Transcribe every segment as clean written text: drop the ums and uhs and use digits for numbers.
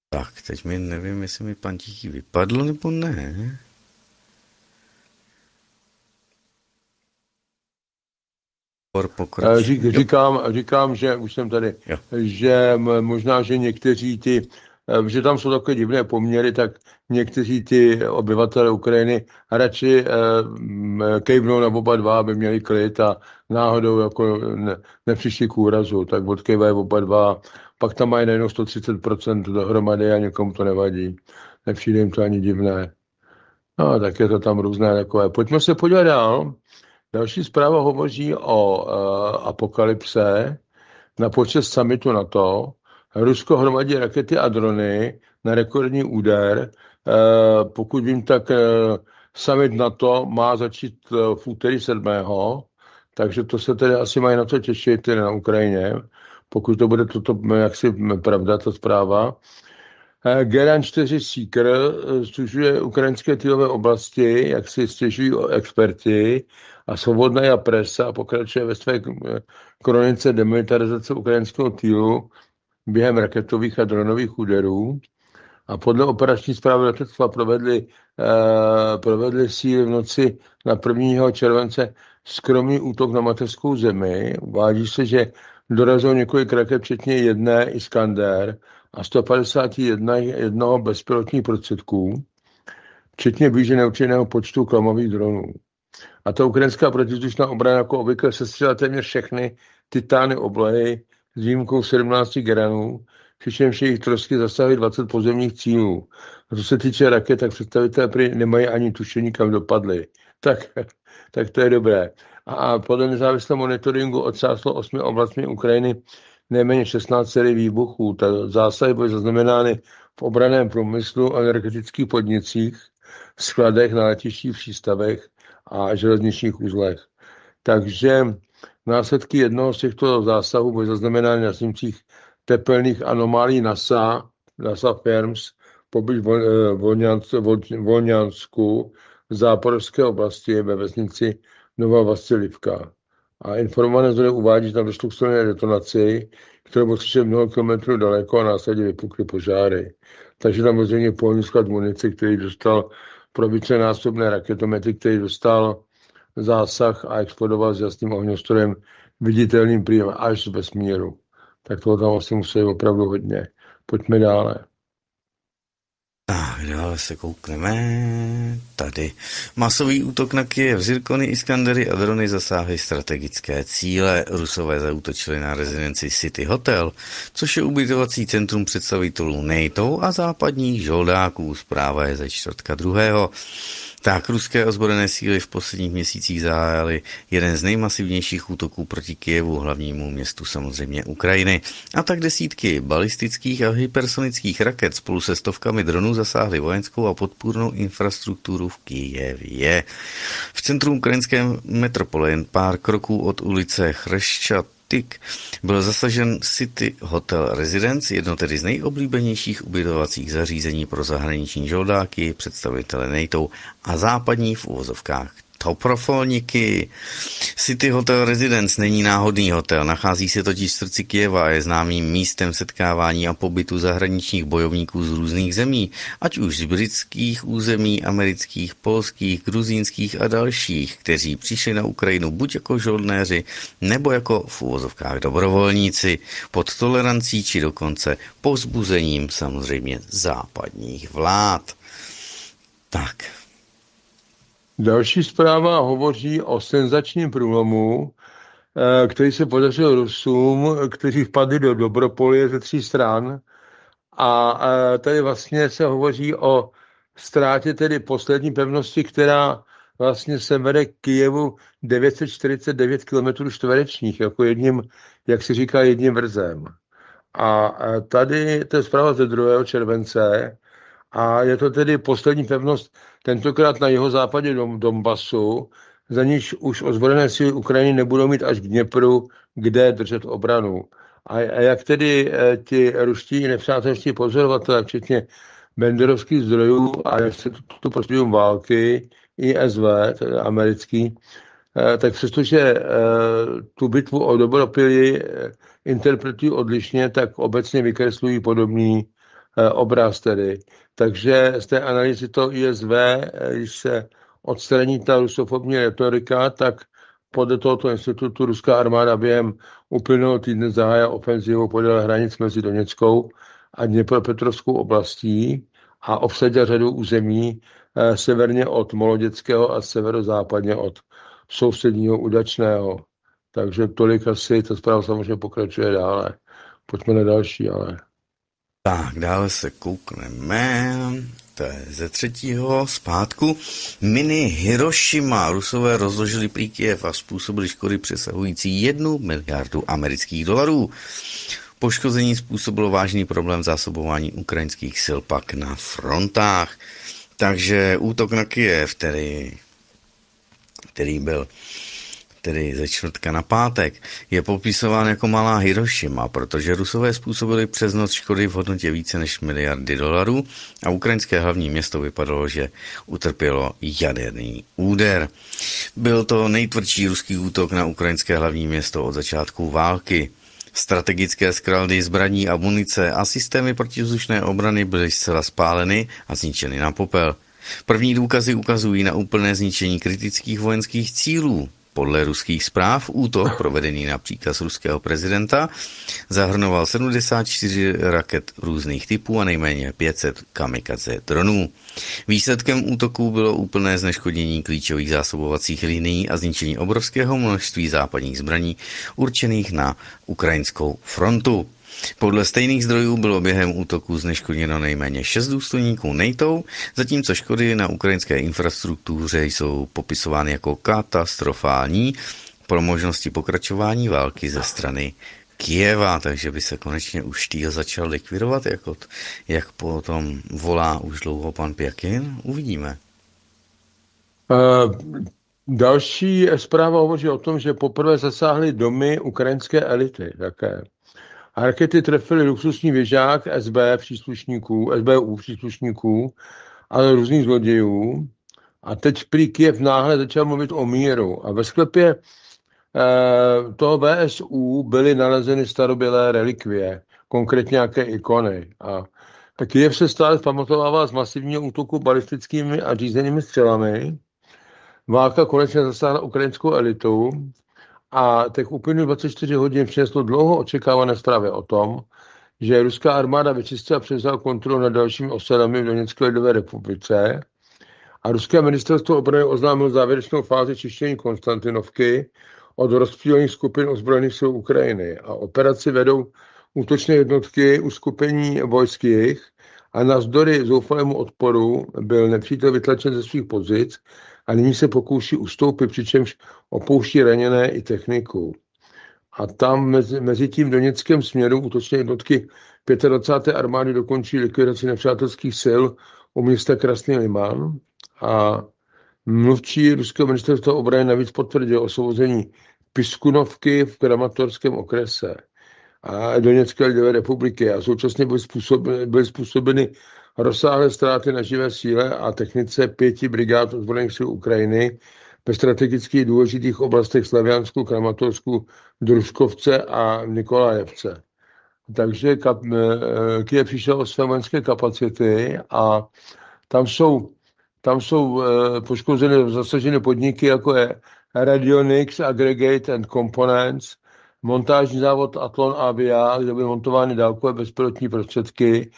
Tak, teď mi nevím, jestli mi pan Tichý vypadl nebo ne. Pokračuj. Jo, Říkám, že už jsem tady, jo. že možná, že někteří že tam jsou takové divné poměry, tak někteří ty obyvatele Ukrajiny radši kejvnou na oba dva, aby měli klid a náhodou jako nepřišli k úrazu, tak odkejvají oba dva, pak tam mají najednou 130% dohromady a někomu to nevadí. Nepřijde jim to ani divné. No, tak je to tam různé takové. Pojďme se podívat dál. Další zpráva hovoří o apokalypse na počest summitu NATO. Rusko hromadí rakety a drony na rekordní úder. Pokud vím, tak summit NATO má začít v úterý 7. Takže to se tedy asi mají na to těšit tedy na Ukrajině, pokud to bude toto jaksi pravda, ta zpráva. Geran 4 Seeker služuje ukrajinské týlové oblasti, jak si stěžují experti, a Svobodná presa pokračuje ve své kronice demilitarizace ukrajinského týlu během raketových a dronových úderů. A podle operační zprávy letectva provedli síly v noci na 1. července skromný útok na mateřskou zemi. Uvádí se, že dorazilo několik raket, včetně jedné Iskander a 151 jednoho bezpilotních prostředků, včetně blíže neurčeného počtu klamových dronů. A ta ukrajinská protivzdušná obrana jako obvykle sestřela téměř všechny titány oblehy s výjimkou 17 Geranů, přičemž jejich trosky zasáhly 20 pozemních cílů. A co se týče raket, tak představitelé prý nemají ani tušení, kam dopadly. Tak to je dobré. A podle nezávislého monitoringu odsáslo 8 oblastmi Ukrajiny nejméně 16 sérií výbuchů. Ta zásahy byly zaznamenány v obranném průmyslu, energetických podnicích, skladech, na letištích, přístavech a železničních uzlech. Takže následky jednoho z těchto zásahů byly zaznamenány na snímcích tepelných anomálí NASA Firms poblíž Volňansku v záporovské oblasti ve vesnici Nová Vasilivka. A informované zdroje uvádí, že tam došlo k silné detonaci, kterou bylo slyšet mnoho kilometrů daleko a následně vypukly požáry. Takže tam byl zřejmě polní sklad munice, který dostal pro vícenásobné raketomety, který dostal zásah a explodoval s jasným ohňostrojem viditelným prýma až z vesmíru. Tak toho tam asi museli opravdu hodně. Pojďme dále. Tak, dále se koukneme. Tady. Masový útok na Kyjev, Zirkony, Iskandery a drony zasáhly strategické cíle. Rusové zaútočili na rezidenci City Hotel, což je ubytovací centrum představitelů NATO a západních žoldáků. Zpráva je ze 4.2. Tak, ruské ozbrojené síly v posledních měsících zahájily jeden z nejmasivnějších útoků proti Kyjevu, hlavnímu městu samozřejmě Ukrajiny. A tak desítky balistických a hypersonických raket spolu se stovkami dronů zasáhly vojenskou a podpůrnou infrastrukturu v Kyjevě. V centru ukrajinské metropole, jen pár kroků od ulice Chreščat, byl zasažen City Hotel Residence, jedno tedy z nejoblíbenějších ubytovacích zařízení pro zahraniční žoldáky, představitele NATO a západní v uvozovkách toprofolníky. City Hotel Residence není náhodný hotel, nachází se totiž v srdci Kyjeva a je známým místem setkávání a pobytu zahraničních bojovníků z různých zemí, ať už z britských území, amerických, polských, gruzínských a dalších, kteří přišli na Ukrajinu buď jako žoldnéři, nebo jako v uvozovkách dobrovolníci, pod tolerancí či dokonce povzbuzením samozřejmě západních vlád. Tak. Další zpráva hovoří o senzačním průlomu, který se podařil Rusům, kteří vpadli do Dobropolie ze 3 stran. A tady vlastně se hovoří o ztrátě tedy poslední pevnosti, která vlastně se vede k Kyjevu 949 km čtverečních, jako jedním, jak se říká, jedním vrzem. A tady to je zpráva ze 2. července a je to tedy poslední pevnost, tentokrát na jihozápadě Donbasu, za níž už ozbrojené síly Ukrajiny nebudou mít až k Dněpru, kde držet obranu. A jak tedy ti ruští nepřátelští pozorovatelé, včetně benderovských zdrojů a institutu pro studium války, ISV, tedy americký, tak přestože tu bitvu o Dobropili interpretují odlišně, tak obecně vykreslují podobný obraz tedy. Takže z té analýzy to ISV, když se odstraní ta rusofobní retorika, tak podle tohoto institutu ruská armáda během uplynulého týdne zahájila ofenzivu podél hranic mezi Doněckou a Dněpropetrovskou oblastí a obsadila řadu území severně od Moloděckého a severozápadně od sousedního Udačného. Takže tolik asi, ta zpráva samozřejmě pokračuje dále. Pojďme na další, ale... Tak, dále se koukneme, to je ze 3. zpátku. Mini Hiroshima. Rusové rozložili prý Kyjev a způsobili škody přesahující 1 miliardu amerických dolarů. Poškození způsobilo vážný problém zásobování ukrajinských sil pak na frontách. Takže útok na Kyjev, který byl tedy ze čtvrtka na pátek, je popisován jako malá Hiroshima, protože Rusové způsobili přes noc škody v hodnotě více než miliardy dolarů a ukrajinské hlavní město vypadalo, že utrpělo jaderný úder. Byl to nejtvrdší ruský útok na ukrajinské hlavní město od začátku války. Strategické sklady zbraní a munice a systémy protivzdušné obrany byly zcela spáleny a zničeny na popel. První důkazy ukazují na úplné zničení kritických vojenských cílů. Podle ruských zpráv útok, provedený na příkaz ruského prezidenta, zahrnoval 74 raket různých typů a nejméně 500 kamikaze dronů. Výsledkem útoku bylo úplné zneškodnění klíčových zásobovacích linií a zničení obrovského množství západních zbraní určených na ukrajinskou frontu. Podle stejných zdrojů bylo během útoku zneškodněno nejméně 6 důstojníků NATO, zatímco škody na ukrajinské infrastruktuře jsou popisovány jako katastrofální pro možnosti pokračování války ze strany Kyjeva, takže by se konečně už Štýl začal likvidovat, jak potom volá už dlouho pan Pjakin. Uvidíme. Další zpráva hovoří o tom, že poprvé zasáhly domy ukrajinské elity také. A rakety trefily luxusní věžák SBU příslušníků, ale různých zlodějů. A teď prý Kyjev náhle začal mluvit o míru. A ve sklepě toho VSU byly nalezeny starobylé relikvie, konkrétně nějaké ikony. A Kyjev se stále pamatovával z masivního útoku balistickými a řízenými střelami. Válka konečně zasáhla ukrajinskou elitu. A těch uplynulých 24 hodin přineslo dlouho očekávané zprávy o tom, že ruská armáda vyčistila a převzala kontrolu nad dalšími osadami v Doněcké lidové republice a ruské ministerstvo obrany oznámilo závěrečnou fázi čištění Konstantinovky od rozptýlených skupin ozbrojených sil Ukrajiny a operaci vedou útočné jednotky uskupení vojsk jich a navzdory zoufalému odporu byl nepřítel vytlačen ze svých pozic a nyní se pokouší ustoupit, přičemž opouští raněné i techniku. A tam mezi tím doněckém směru útočné jednotky 25. armády dokončí likvidaci nepřátelských sil u města Krasný Liman a mluvčí ruského ministerstva obrany navíc potvrdil osvobození Piskunovky v Kramatorském okrese a Doněcké lidové republiky a současně byly způsobeny rozsáhlé ztráty na živé síle a technice 5 brigád ozbrojených sil Ukrajiny ve strategicky důležitých oblastech Slaviansku, Kramatorsku, Družkovce a Nikolajevce. Takže Kyjev přišel o své vojenské kapacity a tam jsou poškozeny, zasaženy podniky, jako je Radionics, Aggregate and Components, montážní závod Atlon Avia, kde byly montovány dálkové bezpilotní prostředky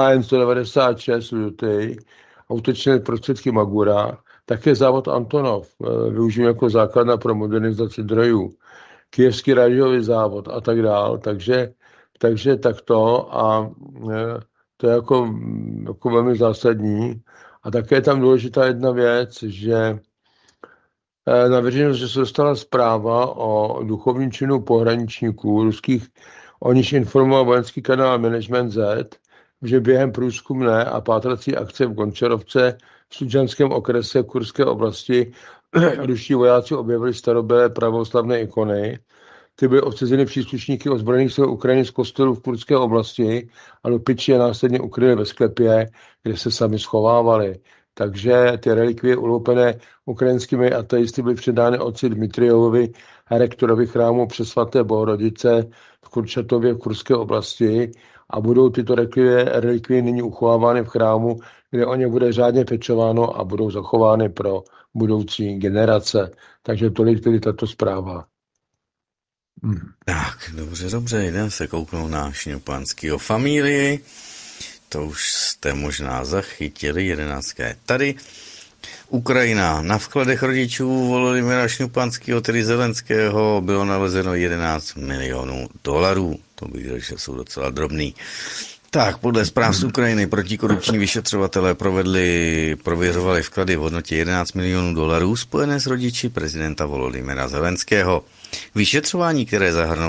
AN-196 Luty, útočné prostředky Magura, také závod Antonov, využívá jako základna pro modernizaci zdrojů, Kyjevský rádiový závod a tak dál. Takže takto a to je jako velmi zásadní. A také je tam důležitá jedna věc, že na veřejnost, že se dostala zpráva o duchovním činu pohraničníků ruských, o níž informoval vojenský kanál Management Z, že během průzkumné a pátrací akce v Gončarovce v Sudžanském okrese Kurské oblasti ruští vojáci objevili starobylé pravoslavné ikony. Ty byly obsazeny příslušníky ozbrojených sil Ukrajiny z kostelů v Kurské oblasti a lupiči je následně ukryli ve sklepě, kde se sami schovávali. takže ty relikvie uloupené ukrajinskými ateisty byly předány otci Dmitrijovovi, rektorovi chrámu přes svaté Bohorodice v Kurčatově v Kurské oblasti a budou tyto relikvie nyní uchovávány v chrámu, kde o ně bude řádně pečováno a budou zachovány pro budoucí generace. Takže tolik tedy tato zpráva. Tak, dobře, jdeme se kouknout na Šňupánskýho familii. To už jste možná zachytili, 11. tady. Ukrajina. Na vkladech rodičů Volodymyra Šňupánského, tedy Zelenského, bylo nalezeno 11 milionů dolarů. To bych řekl, že jsou docela drobný. Tak, podle zpráv z Ukrajiny protikorupční vyšetřovatelé prověřovali vklady v hodnotě 11 milionů dolarů spojené s rodiči prezidenta Volodymyra Zelenského. Vyšetřování, které zahrnovalo